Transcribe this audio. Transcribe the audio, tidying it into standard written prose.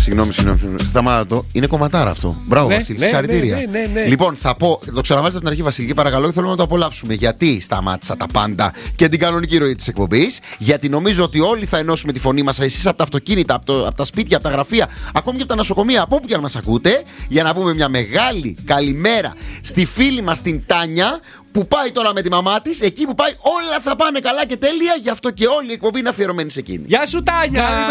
Συγγνώμη. Σταμάτω. Είναι κομματάρα αυτό. Μπράβο, Βασίλη. Συγχαρητήρια. Ναι. Λοιπόν, θα πω. Το ξαναβάζετε από την αρχή, Βασιλική, παρακαλώ, και θέλω να το απολαύσουμε. Γιατί σταμάτησα τα πάντα και την κανονική ροή της εκπομπής. Γιατί νομίζω ότι όλοι θα ενώσουμε τη φωνή μας. Εσείς από τα αυτοκίνητα, από τα σπίτια, από τα γραφεία, ακόμη και από τα νοσοκομεία, από όπου και αν μας ακούτε. Για να πούμε μια μεγάλη καλημέρα στη φίλη μας την Τάνια, που πάει τώρα με τη μαμά της. Εκεί που πάει όλα θα πάνε καλά και τέλεια. Γι' αυτό και όλη η εκπομπή είναι αφιερωμένη σε εκείνη. Γεια σου, Τάνια!